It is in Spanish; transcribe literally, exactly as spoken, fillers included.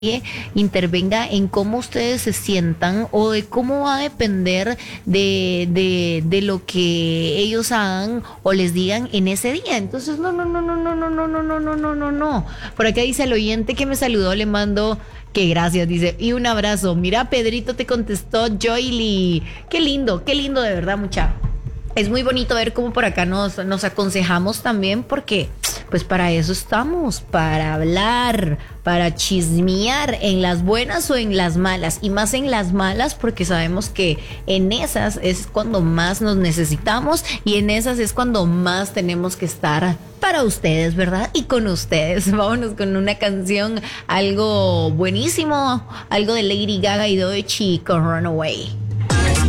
intervenga en cómo ustedes se sientan o de cómo va a depender de, de, de lo que ellos hagan o les digan en ese día. Entonces, no, no, no, no, no, no, no, no, no, no, no, no, no. Por acá dice el oyente que me saludó, le mando que gracias, dice, y un abrazo. Mira, Pedrito te contestó, Joyly. Qué lindo, qué lindo de verdad, mucha. Es muy bonito ver cómo por acá nos, nos aconsejamos también porque pues para eso estamos, para hablar, para chismear en las buenas o en las malas y más en las malas porque sabemos que en esas es cuando más nos necesitamos y en esas es cuando más tenemos que estar para ustedes, ¿verdad? Y con ustedes. Vámonos con una canción, algo buenísimo, algo de Lady Gaga y Doechii con Runaway.